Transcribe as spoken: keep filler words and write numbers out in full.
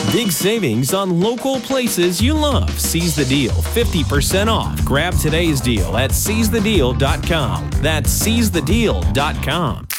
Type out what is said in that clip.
Big savings on local places you love. Seize the deal, fifty percent off. Grab today's deal at seize the deal dot com. That's seize the deal dot com.